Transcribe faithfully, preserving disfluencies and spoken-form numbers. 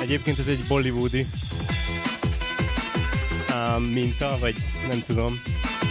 Egyébként ez egy bollywoodi um, minta, vagy nem tudom.